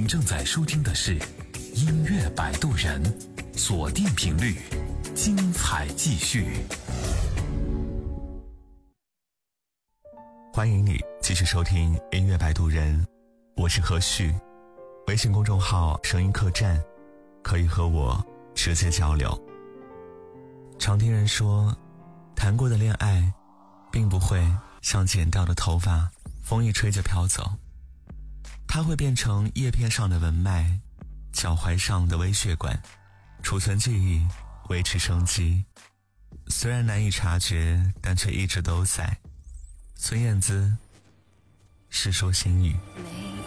正在收听的是音乐摆渡人，锁定频率，精彩继续。 欢迎你继续收听音乐摆渡人，我是何旭。微信公众号声音客栈，可以和我直接交流。常听人说，谈过的恋爱并不会像剪掉的头发，风一吹就飘走，它会变成叶片上的纹脉，脚踝上的微血管，储存记忆，维持生机。虽然难以察觉，但却一直都在。孙燕姿，世说新语。 每